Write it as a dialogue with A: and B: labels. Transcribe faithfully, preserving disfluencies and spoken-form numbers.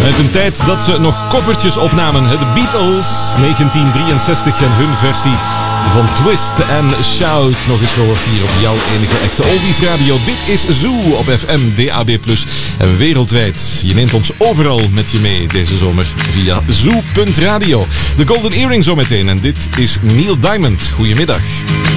A: Uit een tijd dat ze nog covertjes opnamen. De Beatles, negentien drieënzestig en hun versie van Twist and Shout. Nog eens gehoord hier op jouw enige echte oldies radio. Dit is Zoo op F M, D A B plus en wereldwijd. Je neemt ons overal met je mee deze zomer via zoo punt radio. De Golden Earring zometeen en dit is Neil Diamond. Goedemiddag.